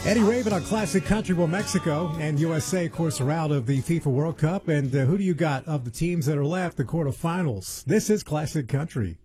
Eddie Raven on Classic Country. Well, Mexico and USA, of course, are out of the FIFA World Cup. And who do you got of the teams that are left, the quarterfinals? This is Classic Country.